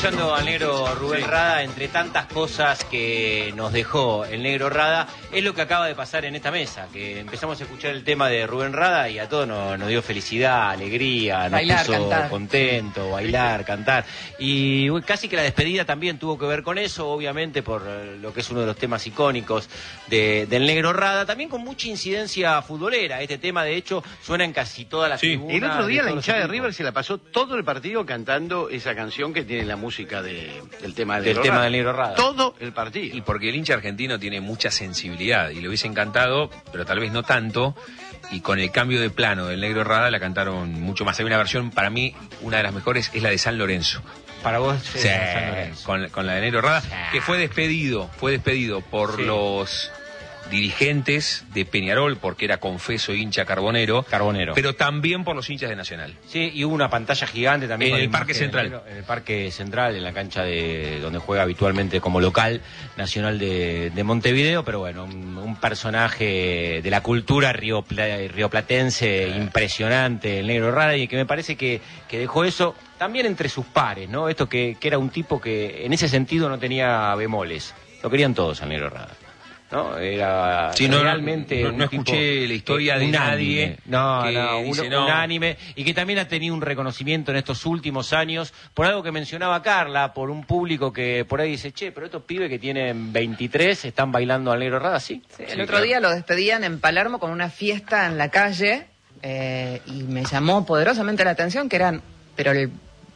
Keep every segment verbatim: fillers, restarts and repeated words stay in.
escuchando al negro Rubén sí. Rada, entre tantas cosas que nos dejó el negro Rada, es lo que acaba de pasar en esta mesa, que empezamos a escuchar el tema de Rubén Rada y a todos nos, nos dio felicidad, alegría, nos bailar, puso cantar. contento, bailar, cantar. Y uy, casi que la despedida también tuvo que ver con eso, obviamente, por lo que es uno de los temas icónicos de, del negro Rada, también con mucha incidencia futbolera. Este tema, de hecho, suena en casi todas las sí. tribunas. El otro día de la hinchada de equipos. River se la pasó todo el partido cantando esa canción que tiene la música de, del tema del, del negro tema Rada. del negro Rada. Todo el partido. Y porque el hincha argentino tiene mucha sensibilidad y le hubiese encantado, pero tal vez no tanto, y con el cambio de plano del negro Rada la cantaron mucho más. Hay una versión, para mí, una de las mejores, es la de San Lorenzo. Para vos, Sí, sí, San Lorenzo. con, con la de negro Rada, Sí. que fue despedido, fue despedido por Sí. los dirigentes de Peñarol, porque era confeso hincha carbonero, Carbonero. pero también por los hinchas de Nacional. Sí, y hubo una pantalla gigante también. En con el Parque imagen Central. del negro, En el Parque Central, en la cancha de donde juega habitualmente como local Nacional de, de Montevideo, pero bueno, un, un personaje de la cultura riopla, rioplatense Eh. impresionante, el negro Rada, y que me parece que, que dejó eso también entre sus pares, ¿no? Esto que, que era un tipo que en ese sentido no tenía bemoles, lo querían todos al negro Rada. ¿No? Era Sí, no, realmente no, no, no un escuché tipo, la historia eh, de unánime. nadie No, que no, dice un, no. unánime, y que también ha tenido un reconocimiento en estos últimos años por algo que mencionaba Carla, por un público que por ahí dice, che, pero estos pibes que tienen veintitrés están bailando al negro Rada, ¿sí? Sí, el Sí, otro claro. día lo despedían en Palermo con una fiesta en la calle eh, y me llamó poderosamente la atención que eran, pero el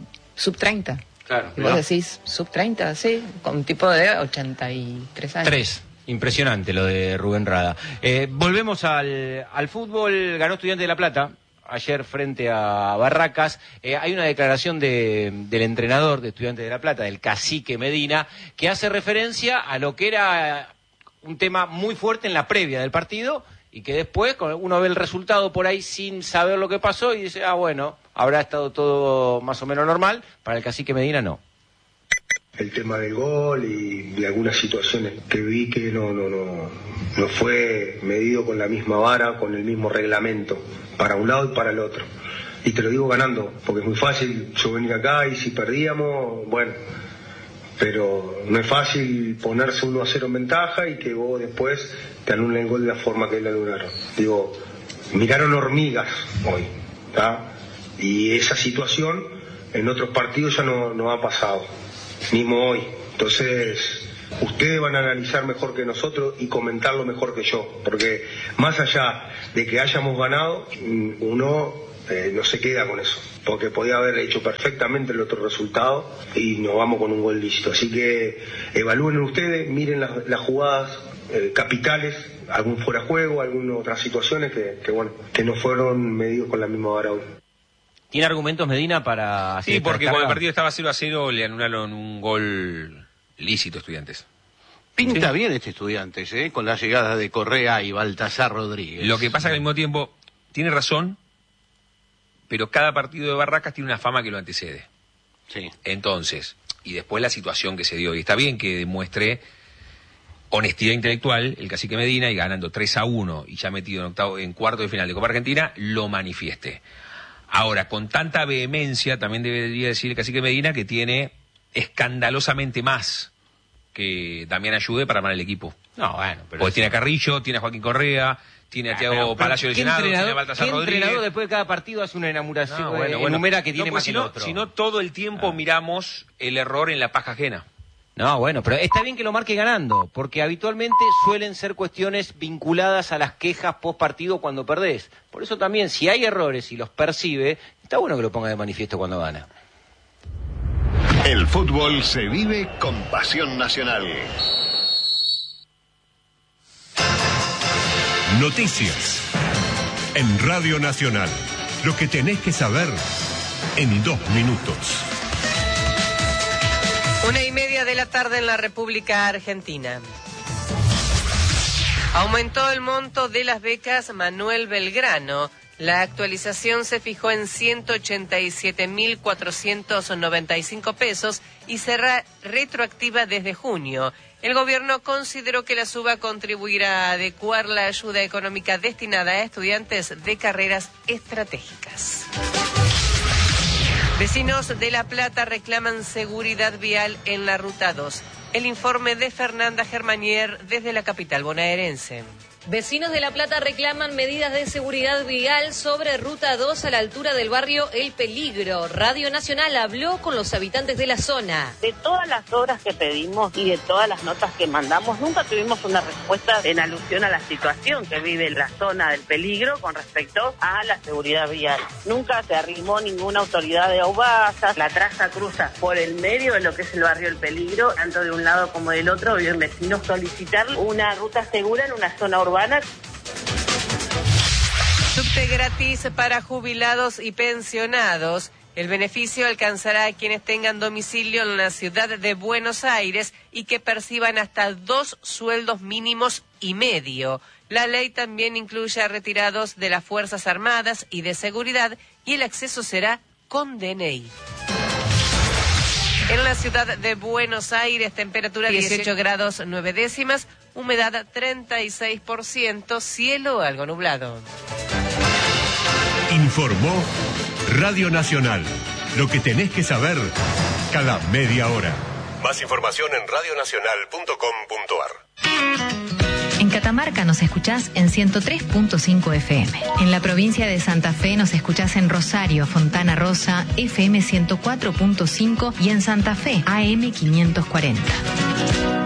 sub treinta. Claro. Y vos decís, sub treinta, sí, con un tipo de ochenta y tres años. Tres. Impresionante lo de Rubén Rada. Eh, volvemos al, al fútbol. Ganó Estudiantes de La Plata ayer frente a Barracas. Eh, hay una declaración de, del entrenador de Estudiantes de La Plata, del cacique Medina, que hace referencia a lo que era un tema muy fuerte en la previa del partido y que después cuando uno ve el resultado por ahí sin saber lo que pasó y dice, ah, bueno, habrá estado todo más o menos normal. Para el cacique Medina no. El tema del gol y, y algunas situaciones que vi que no, no, no, no fue medido con la misma vara, con el mismo reglamento, para un lado y para el otro. Y te lo digo ganando, porque es muy fácil yo venir acá y si perdíamos, bueno, pero no es fácil ponerse uno a cero en ventaja y que vos después te anulen el gol de la forma que le anularon. Digo, miraron hormigas hoy, ¿tá? Y esa situación en otros partidos ya no, no ha pasado. Mismo hoy. Entonces, ustedes van a analizar mejor que nosotros y comentarlo mejor que yo, porque más allá de que hayamos ganado, uno eh, no se queda con eso, porque podía haber hecho perfectamente el otro resultado y nos vamos con un gol lícito. Así que evalúen ustedes, miren las, las jugadas eh, capitales, algún fuera de juego, algunas otras situaciones que, que bueno, que no fueron medidos con la misma vara hoy. ¿Tiene argumentos Medina para... Sí, porque cuando el partido estaba cero a cero le anularon un gol lícito a Estudiantes. Pinta Sí. bien este Estudiantes, ¿eh? Con la llegada de Correa y Baltasar Rodríguez. Lo que pasa que al mismo tiempo tiene razón, pero cada partido de Barracas tiene una fama que lo antecede. Sí. Entonces, y después la situación que se dio. Y está bien que demuestre honestidad intelectual el cacique Medina y ganando tres a uno y ya metido en octavo, en cuarto de final de Copa Argentina, lo manifieste. Ahora, con tanta vehemencia, también debería decir el cacique Medina que tiene escandalosamente más que Damián Ayude para armar el equipo. No, bueno, pero... Porque tiene a Carrillo, tiene a Joaquín Correa, tiene a Ah, Thiago pero- pero Palacio ¿qué lesionado, tiene a entrenador- Baltasar ¿qué Rodríguez. entrenador después de cada partido hace una enumeración, No, eh, bueno, bueno. enumera que tiene No, más pues que si el no, otro? si no, todo el tiempo Ah. miramos el error en la paja ajena. No, bueno, pero está bien que lo marque ganando, porque habitualmente suelen ser cuestiones vinculadas a las quejas post partido cuando perdés. Por eso también, si hay errores y los percibe, está bueno que lo ponga de manifiesto cuando gana. El fútbol se vive con pasión nacional. Noticias. En Radio Nacional. Lo que tenés que saber en dos minutos. Una y media de la tarde en la República Argentina. Aumentó el monto de las becas Manuel Belgrano. La actualización se fijó en ciento ochenta y siete mil cuatrocientos noventa y cinco pesos y será retroactiva desde junio. El gobierno consideró que la suba contribuirá a adecuar la ayuda económica destinada a estudiantes de carreras estratégicas. Vecinos de La Plata reclaman seguridad vial en la Ruta dos. El informe de Fernanda Germanier desde la capital bonaerense. Vecinos de La Plata reclaman medidas de seguridad vial sobre Ruta dos a la altura del barrio El Peligro. Radio Nacional habló con los habitantes de la zona. De todas las obras que pedimos y de todas las notas que mandamos, nunca tuvimos una respuesta en alusión a la situación que vive la zona del Peligro con respecto a la seguridad vial. Nunca se arrimó ninguna autoridad de Aubasa. La traza cruza por el medio de lo que es el barrio El Peligro, tanto de un lado como del otro. Viven vecinos solicitar una ruta segura en una zona urbana. Subte gratis para jubilados y pensionados. El beneficio alcanzará a quienes tengan domicilio en la ciudad de Buenos Aires y que perciban hasta dos sueldos mínimos y medio. La ley también incluye a retirados de las Fuerzas Armadas y de Seguridad y el acceso será con D N I. En la ciudad de Buenos Aires, temperatura dieciocho grados nueve décimas, humedad treinta y seis por ciento, cielo algo nublado. Informó Radio Nacional. Lo que tenés que saber cada media hora. Más información en radio nacional punto com punto ar. En Catamarca nos escuchás en ciento tres punto cinco F M. En la provincia de Santa Fe nos escuchás en Rosario, Fontana Rosa, F M ciento cuatro punto cinco y en Santa Fe, A M quinientos cuarenta.